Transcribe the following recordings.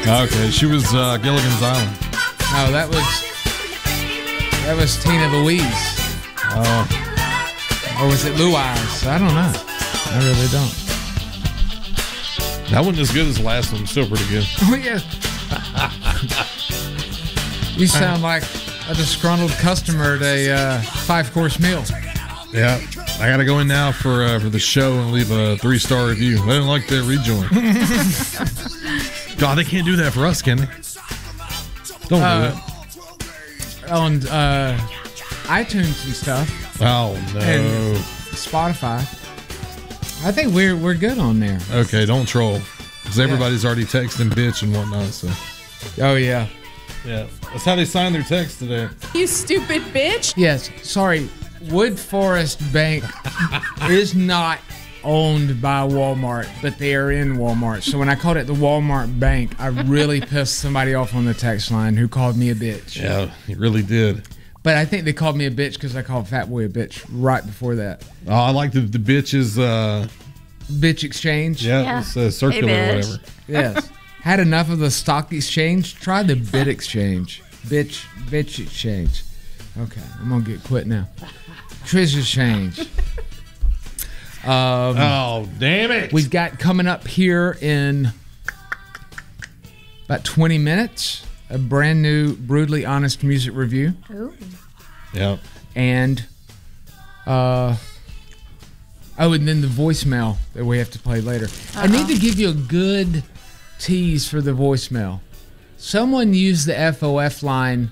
Okay, she was Gilligan's Island. No, that was Tina Louise. Or was it Louise? I don't know. I really don't. That wasn't as good as the last one. Still pretty good. Oh, yeah. You sound like a disgruntled customer at a 5-course meal. Yeah. I got to go in now for the show and leave a 3-star review. I didn't like the rejoin. God, they can't do that for us, can they? Don't do it. On iTunes and stuff. Oh, no. And Spotify. I think we're good on there. Okay, don't troll. Because everybody's already texting bitch and whatnot. So. Oh, yeah. Yeah. That's how they signed their text today. You stupid bitch. Yes. Sorry. Wood Forest Bank is not owned by Walmart, but they are in Walmart. So when I called it the Walmart Bank, I really pissed somebody off on the text line who called me a bitch. Yeah, he really did. But I think they called me a bitch because I called Fat Boy a bitch right before that. Oh, I like the bitches. Bitch exchange. Yeah, it's circular or whatever. Yes. Had enough of the stock exchange. Try the bit exchange. Bitch exchange. Okay, I'm gonna get quit now. Trish exchange. Oh, damn it. We've got coming up here in about 20 minutes a brand new Brutally Honest music review. Ooh. Yeah. And and then the voicemail that we have to play later. I need to give you a good tease for the voicemail. Someone used the FOF line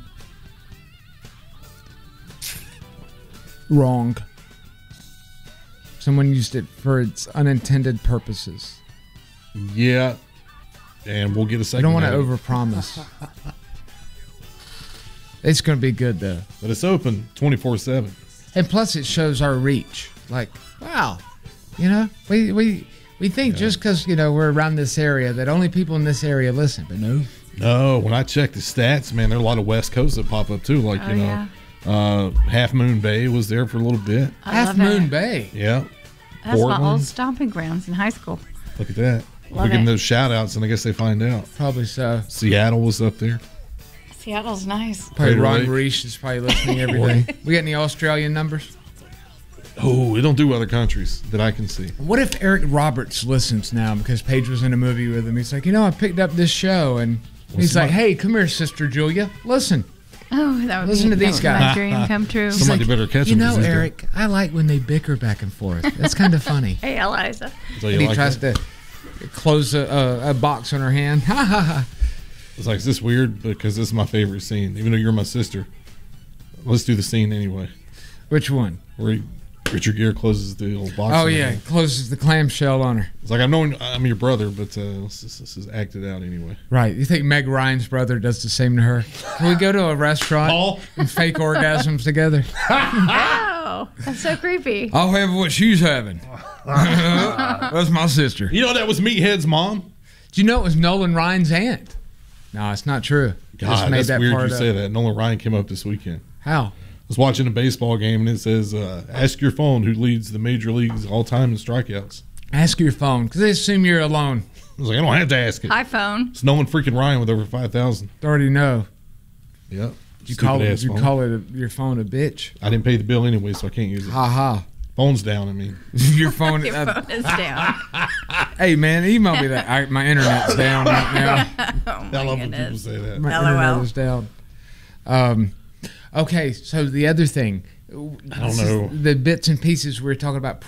wrong. Someone used it for its unintended purposes. Yeah. And we'll get a second. I don't want to overpromise. It's going to be good, though. But it's open 24/7. And plus, it shows our reach. Like, wow. You know, we think just because, we're around this area that only people in this area listen. But no. No, when I check the stats, man, there are a lot of West Coast that pop up, too. Like, Half Moon Bay was there for a little bit. Half Moon Bay. Yeah. That's Portland. my old stomping grounds in high school. Look at that. Love We're getting it. those shout outs, and I guess they find out. Probably so. Seattle was up there. Seattle's nice. Probably Crater Ron Lake. Reich is probably listening every day. We got any Australian numbers? Oh, we don't do other countries that I can see. What if Eric Roberts listens now because Paige was in a movie with him? He's like, I picked up this show, and he's like, hey, come here, Sister Julia, listen. Oh, that would Listen be to these that would guys. be my dream come true. Somebody better catch him. Eric, I like when they bicker back and forth. That's kind of funny. Hey, Eliza. So And you he like tries that? to close a box on her hand. Ha ha ha. It's like, is this weird? Because this is my favorite scene. Even though you're my sister. Let's do the scene anyway. Which one? Where Richard Gere closes the old box. Oh, on her yeah. hand. Closes the clamshell on her. It's like, I'm your brother, but this is acted out anyway. Right. You think Meg Ryan's brother does the same to her? Can we go to a restaurant Paul? and fake orgasms together? Oh, that's so creepy. I'll have what she's having. That's my sister. You know that was Meathead's mom? Do you know it was Nolan Ryan's aunt? No, it's not true. Just God, made that's that weird part you up. say that. Nolan Ryan came up this weekend. How? I was watching a baseball game, and it says, ask your phone who leads the major leagues all time in strikeouts. Ask your phone, because they assume you're alone. I was like, I don't have to ask it. iPhone. It's Nolan freaking Ryan with over 5,000. They already know. Yep. You call Stupid-ass phone. your phone a bitch. I didn't pay the bill anyway, so I can't use it. Ha ha. Phone's down, I mean. Your phone. Your phone is down. Hey man, email me that. My internet's down right now. Oh, I my love when people goodness. say that. My LOL. internet is down. Okay, so the other thing. I don't know. The bits and pieces we were talking about